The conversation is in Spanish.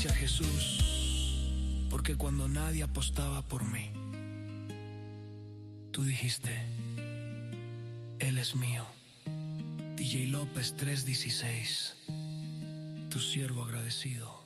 Gracias, Jesús, porque cuando nadie apostaba por mí, tú dijiste, Él es mío. DJ López 316, tu siervo agradecido.